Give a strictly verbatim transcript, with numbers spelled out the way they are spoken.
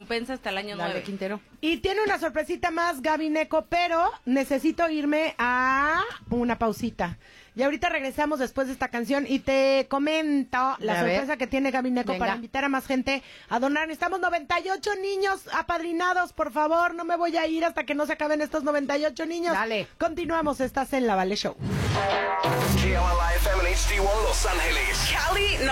recompensa hasta el año Dale, nueve. Quintero. Y tiene una sorpresita más, Gaby Neco, pero necesito irme a una pausita. Y ahorita regresamos después de esta canción y te comento la A ver. sorpresa que tiene Gaby Neco Venga. para invitar a más gente a donar. Estamos noventa y ocho niños apadrinados, por favor, no me voy a ir hasta que no se acaben estos noventa y ocho niños. Dale. Continuamos, estás en La Vale Show. K L I F M en H D uno Los Ángeles. Cali,